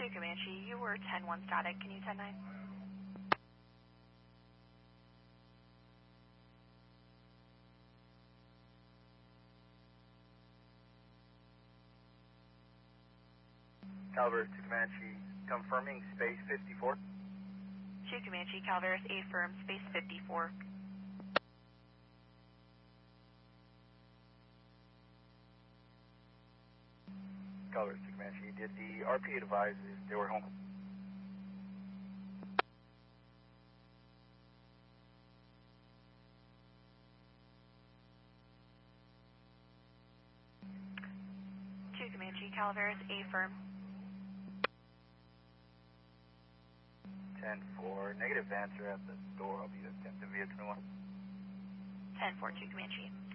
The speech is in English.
2 Comanche, you were 10-1 static. Can you 10-9? Caliber 2 Comanche, confirming space 54. 2 Comanche, Calaveras affirm, space 54. Caliber 2 Comanche, did the RPA advise if they were home? Comanche, Calaveras affirm. 10-4, negative answer at the door. I'll be attentive via 21. 10-4, 2 Comanche.